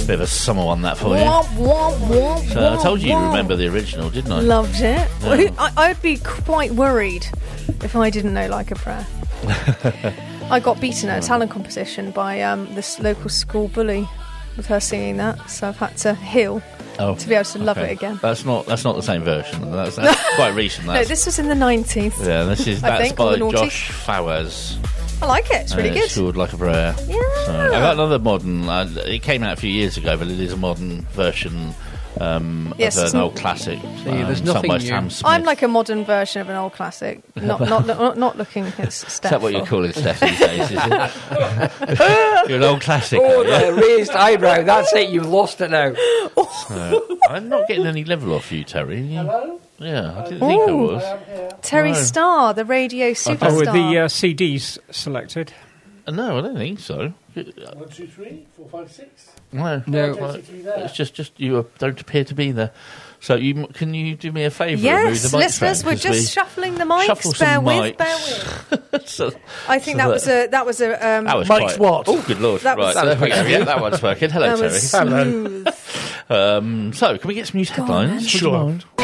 Bit of a summer one, that for you. So I told you you'd remember the original, didn't I? Loved it. Yeah. I'd be quite worried if I didn't know Like a Prayer. I got beaten at a talent competition by this local school bully with her singing that, so I've had to heal to be able to love it again. That's not the same version. That's quite recent. No, this was in the 90s. Yeah, that's by Josh Fawaz. I like it. It's really good. It's called Like a Prayer. Yeah. So, I got another modern. It came out a few years ago, but it is a modern version of an old classic. There's nothing by new. Sam Smith. I'm like a modern version of an old classic. Not looking at Steph. Is that what you're calling Steph these days? Is it? You're an old classic. Oh, the raised eyebrow. That's it. You've lost it now. So, I'm not getting any level off you, Terry. Hello? Yeah, I didn't think I was. Terry Starr, the radio superstar. Oh, with the CDs selected? No, I don't think so. 1, 2, 3, 4, 5, 6. No. It's just you don't appear to be there. So can you do me a favour? Yes, and move the listeners, we're microphone, just shuffling the mics. shuffle Bear some with. I think that was a. That was Mike's quite, what? Oh, good lord! That was- Right, there we go. Yeah, that one's working. Hello, That Terry. was smooth. So, can we get some news headlines? Sure. Would you mind?